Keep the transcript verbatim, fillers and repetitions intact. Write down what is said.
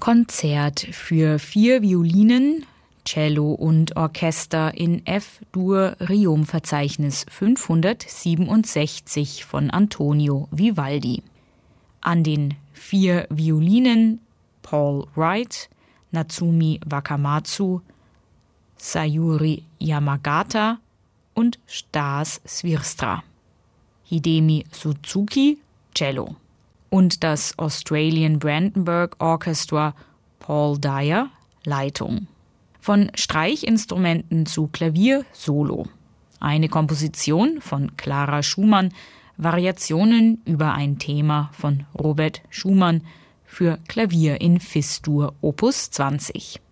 Konzert für vier Violinen, Cello und Orchester in F-Dur-Riom-Verzeichnis fünfhundertsiebenundsechzig von Antonio Vivaldi. An den vier Violinen Paul Wright, Natsumi Wakamatsu, Sayuri Yamagata und Stas Svirstra. Hidemi Suzuki, Cello. Und das Australian Brandenburg Orchestra Paul Dyer, Leitung. Von Streichinstrumenten zu Klavier Solo. Eine Komposition von Clara Schumann, Variationen über ein Thema von Robert Schumann für Klavier in Fis-Dur Opus zwanzig.